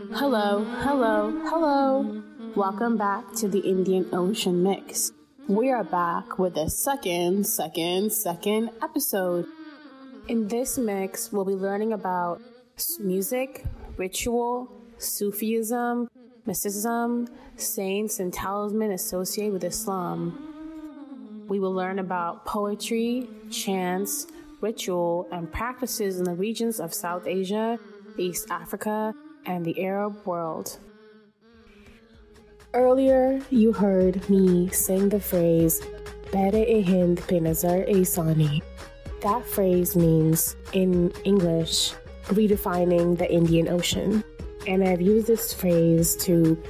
Hello, hello, hello. Welcome back to the Indian Ocean Mix. We are back with the second episode. In this mix, we'll be learning about music, ritual, Sufism, mysticism, saints, and talisman associated with Islam. We will learn about poetry, chants, ritual, and practices in the regions of South Asia, East Africa, and the Arab world. Earlier, you heard me sing the phrase, Bere-e-Hind pe nazar-e-sani. That phrase means, in English, redefining the Indian Ocean. And I've used this phrase to